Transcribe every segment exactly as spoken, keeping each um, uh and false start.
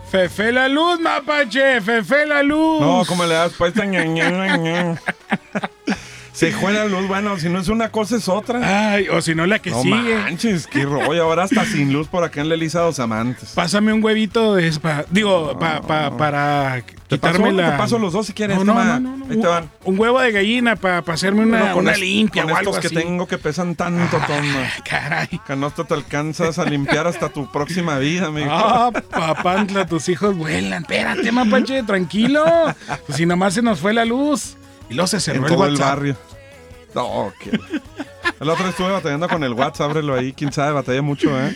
Fefe la luz, mapache, Fefe la luz. No, ¿cómo le das pues? Se fue la luz, bueno, si no es una cosa es otra. Ay, o si no la que no sigue. No manches, qué rollo, ahora hasta sin luz por acá en la Elisa Dos Amantes. Pásame un huevito de pa, digo, no, pa, pa, para quitarme la... Te paso los dos si quieres. No, no, no, no, no. Ahí te van. Un, un huevo de gallina para pa hacerme una, bueno, una es, limpia con o algo estos así. que tengo que pesan tanto, ah, toma. Caray. Que no te alcanzas a limpiar hasta tu próxima vida, amigo. Ah, papantla, tus hijos vuelan. Espérate, mapache, tranquilo. Pues si nomás se nos fue la luz. Y luego se cerró en el todo WhatsApp. el barrio. No, ok. El otro estuve batallando con el WhatsApp, ábrelo ahí, quién sabe, batallé mucho, ¿eh?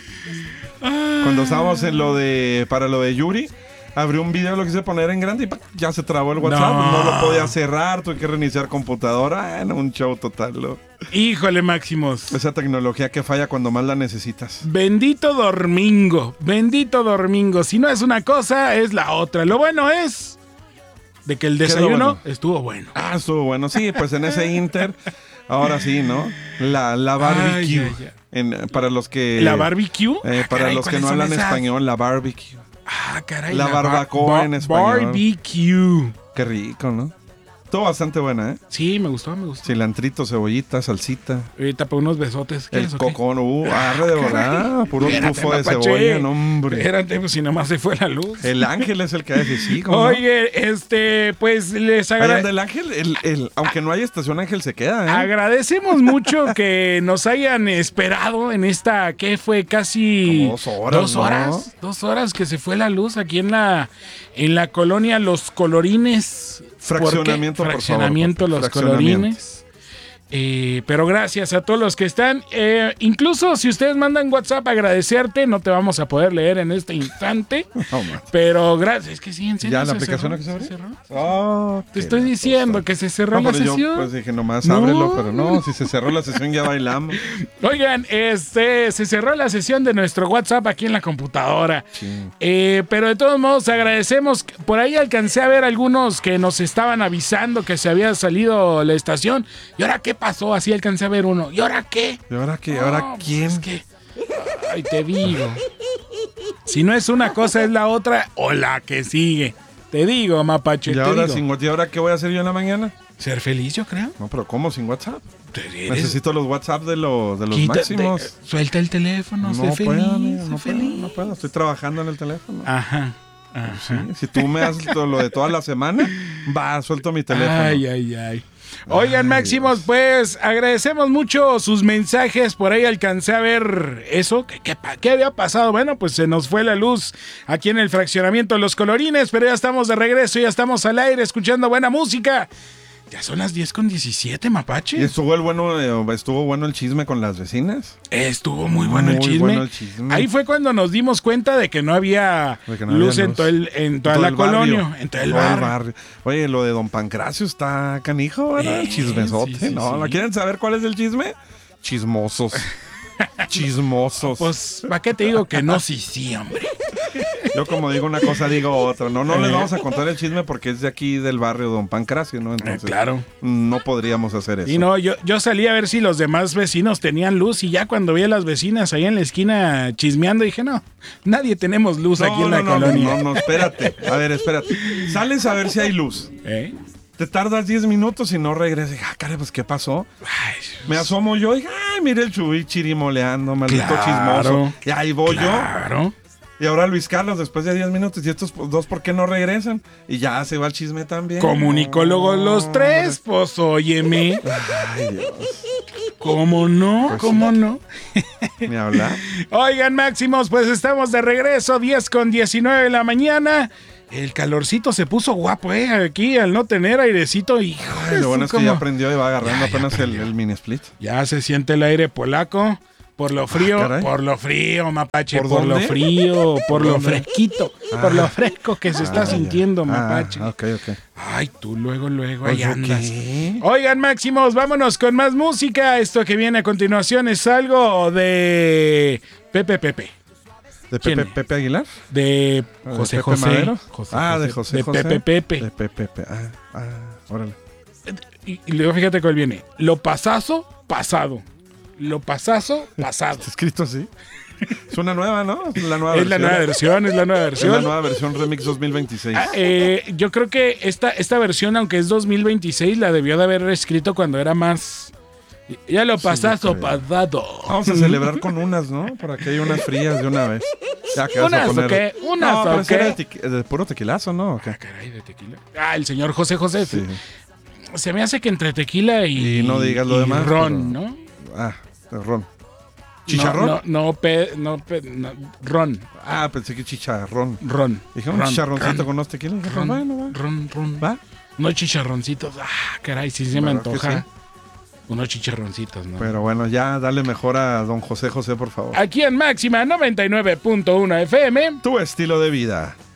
Cuando estábamos en lo de, para lo de Yuri, abrí un video, lo quise poner en grande y ¡pac! Ya se trabó el WhatsApp, no. no lo podía cerrar, tuve que reiniciar computadora, eh, un show total, ¿no? Híjole, Máximos. Esa tecnología que falla cuando más la necesitas. Bendito Dormingo, bendito Dormingo, si no es una cosa, es la otra. Lo bueno es... de que el desayuno bueno? estuvo bueno. Ah, estuvo bueno. Sí, pues en ese Inter, ahora sí, ¿no? La, la barbecue. Ay, ay, ay. En, para los que... ¿La barbecue? Eh, para caray, los que no hablan esas? español, la barbecue. Ah, caray. La, la barbacoa bar- en español. Barbecue. Qué rico, ¿no? Estuvo bastante buena, ¿eh? Sí, me gustó, me gustó. Cilantrito, cebollita, salsita. Ahorita para unos besotes. El cocón, uh, arre de volada. Puro tufo de cebolla, no, hombre. Espérate, pues si nada más se fue la luz. El ángel es el que hace sí, Oye, no? este, pues les agradecemos. El ángel, el, el, aunque no hay estación, ángel se queda, ¿eh? Agradecemos mucho que nos hayan esperado en esta, ¿qué fue? Casi como dos horas. Dos horas, ¿no? Dos horas que se fue la luz aquí en la, en la colonia Los Colorines. Fraccionamiento, por Fraccionamiento favor, Los Colorines. Eh, pero gracias a todos los que están. Eh, incluso si ustedes mandan WhatsApp, agradecerte, no te vamos a poder leer en este instante. No, pero gracias. Es que sí, en serio. ¿Ya la aplicación que se abrió? ¿Se cerró? Oh, te estoy diciendo cosa. que se cerró no, la sesión. Yo pues dije, nomás no. ábrelo, pero no, si se cerró la sesión ya bailamos. Oigan, este, se cerró la sesión de nuestro WhatsApp aquí en la computadora. Sí. Eh, pero de todos modos agradecemos. Por ahí alcancé a ver algunos que nos estaban avisando que se había salido la estación. ¿Y ahora qué pasó? Así alcancé a ver uno. ¿Y ahora qué? ¿Y ahora qué? ¿Y ahora no, quién? Pues es que, ay, te digo. Si no es una cosa, es la otra o la que sigue. Te digo, mapache. ¿Y te ahora, digo. sin, ¿Y ahora qué voy a hacer yo en la mañana? Ser feliz, yo creo. No, pero ¿cómo? ¿Sin WhatsApp? ¿Eres? Necesito los WhatsApp de, lo, de los Quítate, máximos. Suelta el teléfono, no sé puedo, feliz. amigo, sé no, feliz. Puedo, no puedo, estoy trabajando en el teléfono. Ajá. Ajá. Sí, si tú me haces lo de toda la semana, va, suelto mi teléfono. Ay, ay, ay. Oigan, Ay, Máximos, Dios. Pues agradecemos mucho sus mensajes. Por ahí alcancé a ver eso. ¿Qué, qué, ¿Qué había pasado? Bueno, pues se nos fue la luz aquí en el fraccionamiento de Los Colorines, pero ya estamos de regreso, ya estamos al aire escuchando buena música. Ya son las diez con diecisiete, mapache. ¿Y estuvo, el bueno, eh, estuvo bueno el chisme con las vecinas? Estuvo muy bueno, muy el, chisme. bueno el chisme. Ahí fue cuando nos dimos cuenta de que no había que no luz, había en, luz. Todo el, en toda todo la el colonia, barrio. en todo el todo barrio. el barrio. Oye, lo de Don Pancracio está canijo, ¿verdad? Eh, Chismesote, sí, sí, ¿no? sí. ¿La quieren saber cuál es el chisme? Chismosos. Chismosos. Pues, ¿para qué te digo que no? Sí, sí, hombre. Yo como digo una cosa, digo otra. No, no les vamos a contar el chisme porque es de aquí del barrio Don Pancracio, ¿no? Entonces, eh, claro. No podríamos hacer eso. Y no, yo, yo salí a ver si los demás vecinos tenían luz y ya cuando vi a las vecinas ahí en la esquina chismeando dije, no, nadie tenemos luz no, aquí en no, la no, colonia. No, no, no, espérate. A ver, espérate. Sales a ver si hay luz. ¿Eh? Te tardas diez minutos y no regresas. Ah, caray, pues, ¿qué pasó? Ay, Me asomo yo y, ay, mire el Chuy chirimoleando, maldito claro, chismoso. Y ahí voy claro. yo. Y ahora Luis Carlos, después de diez minutos, ¿y estos dos por qué no regresan? Y ya se va el chisme también. Comunicólogos no. los tres, pues óyeme. Ay, Dios. ¿Cómo no? Pues ¿Cómo sí. no? Ni hablar. Oigan, Máximos, pues estamos de regreso, diez con diecinueve de la mañana. El calorcito se puso guapo, ¿eh? Aquí, al no tener airecito, hijo. Ay, lo bueno es que como... ya aprendió y va agarrando ya, ya apenas el, el mini split. Ya se siente el aire polaco. Por lo frío, ah, por lo frío, mapache, ¿Por, por lo dónde? frío, por, ¿Por lo dónde? fresquito, Ah. por lo fresco que se está Ah, sintiendo, ya. mapache. Ah, ok, ok. Ay, tú luego, luego, ahí Oye, andas. ¿qué? Oigan, Máximos, vámonos con más música. Esto que viene a continuación es algo de Pepe Pepe. ¿De ¿Quién Pepe, es? Pepe Aguilar? De ¿De José Pepe José. Madero? José Ah, José. de José De José. Pepe Pepe. De Pepe Pepe. Ah, ah, órale. Y, y luego fíjate cuál viene. Lo pasazo, pasado. Lo pasazo, pasado. ¿Está escrito así? Es una nueva, ¿no? Es la nueva Es la nueva versión, es la nueva Es versión. la nueva versión Remix dos mil veintiséis. Ah, eh, yo creo que esta, esta versión, aunque es dos mil veintiséis, la debió de haber escrito cuando era más... Ya lo pasaste yo creo. pasado. Vamos a celebrar con unas, ¿no? Para que haya unas frías de una vez. Ya, ¿qué vas ¿Unas a o poner? qué? ¿Unas no, o pero ese qué? era de, tequi- de puro tequilazo, ¿no? ¿O qué? Ah, caray, de tequila. Ah, el señor José José. Sí. Se me hace que entre tequila y... Y no digas lo y demás, ron, pero- ¿no? Ah, el ron. ¿Chicharrón? No, no, no, pe- no, pe- no, ron. Ah, pensé que chicharrón. Ron. Dije, un ron, chicharroncito ron, con unos tequilas. Dije, Ron, bueno, va. ron, ron. ¿Va? Unos chicharroncitos. Ah, caray, sí se me ¿Verdad que antoja. sí? Unos chicharroncitos, ¿no? Pero bueno, ya dale mejor a don José José, por favor. Aquí en Máxima noventa y nueve punto uno F M. Tu estilo de vida.